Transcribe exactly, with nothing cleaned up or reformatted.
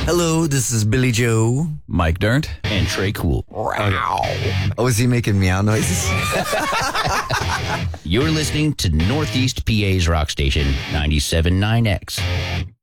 Hello, this is Billy Joe. Mike Dirnt. And Trey Cool. Oh, is he making meow noises? You're listening to Northeast P A's rock station, ninety-seven point nine X.